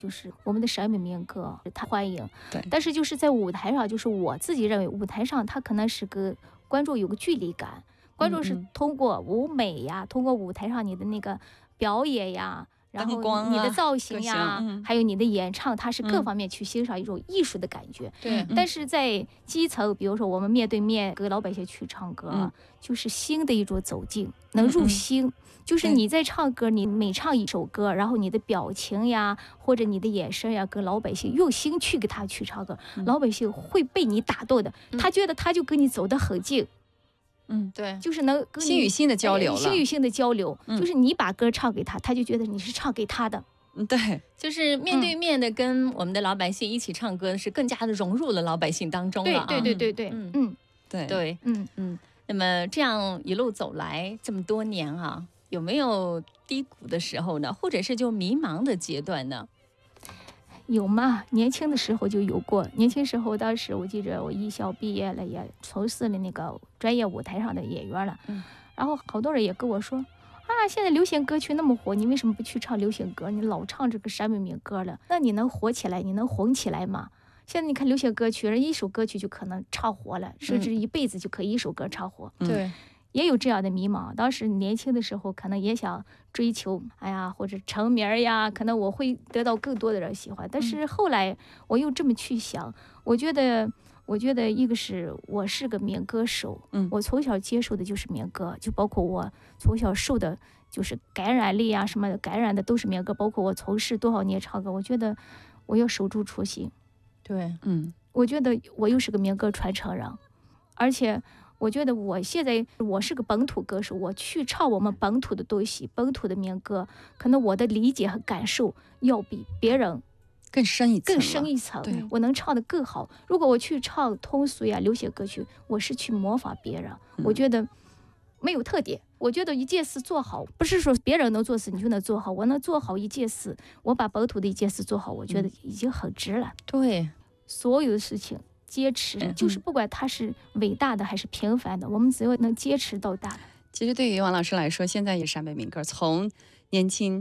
就是我们的陕美民歌，他欢迎。 对， 但是就是在舞台上，就是我自己认为舞台上他可能是个观众有个距离感，观众是通过舞美呀，通过舞台上你的那个表演呀。然后你的造型呀，还有你的演唱，它是各方面去欣赏一种艺术的感觉。 对， 但是在基层，比如说我们面对面跟老百姓去唱歌，就是心的一种走进，能入心。就是你在唱歌，你每唱一首歌，然后你的表情呀，或者你的眼神呀，跟老百姓用心去给他去唱歌，老百姓会被你打动的。他觉得他就跟你走得很近。 对， 就是能跟心与心的交流了， 心与心的交流，就是你把歌唱给他，他就觉得你是唱给他的。 对， 就是面对面的跟我们的老百姓一起唱歌，是更加的融入了老百姓当中了。 对， 对，那么这样一路走来这么多年啊，有没有低谷的时候呢？或者是就迷茫的阶段呢？ 有嘛，年轻的时候就有过。年轻时候，当时我记着我艺校毕业了，也从事了那个专业舞台上的演员了。然后好多人也跟我说啊，现在流行歌曲那么火，你为什么不去唱流行歌？你老唱这个陕美民歌了，那你能火起来，你能红起来吗？现在你看流行歌曲，人一首歌曲就可能唱火了，甚至一辈子就可以一首歌唱火。 对。 也有这样的迷茫，当时年轻的时候可能也想追求，或者成名呀，可能我会得到更多的人喜欢。但是后来我又这么去想，我觉得一个是我是个民歌手，我从小接受的就是民歌，就包括我从小受的就是感染力啊什么的，感染的都是民歌，包括我从事多少年唱歌，我觉得我要守住初心。 对， 我觉得我又是个民歌传承人，而且我觉得我现在我是个本土歌手，我去唱我们本土的东西，本土的民歌，可能我的理解和感受要比别人更深一层，我能唱得更好。如果我去唱通俗呀、流行歌曲，我是去模仿别人，我觉得没有特点。我觉得一件事做好，不是说别人能做事你就能做好，我能做好一件事，我把本土的一件事做好，我觉得已经很值了。 对， 所有的事情坚持，就是不管它是伟大的还是平凡的，我们只要能坚持到大。 其实对于王老师来说，现在也陕美民歌从年轻